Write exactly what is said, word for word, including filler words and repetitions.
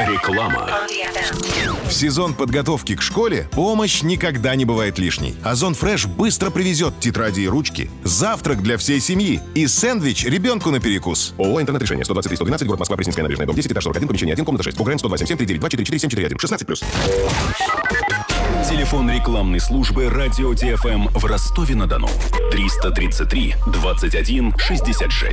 Реклама. В сезон подготовки к школе помощь никогда не бывает лишней. Озон Фреш быстро привезет тетради и ручки, завтрак для всей семьи и сэндвич ребенку на перекус. ООО «Интернет-решение». сто двадцать три сто двенадцать, город Москва, Пресненская набережная, дом десять, этаж сорок один, помещение один, комната шесть. УГРН сто два семь семь три девять два четыре четыре семь четыре один. шестнадцать плюс. Телефон рекламной службы «Радио Ти Эф Эм» в Ростове-на-Дону. триста тридцать три двадцать один шестьдесят шесть.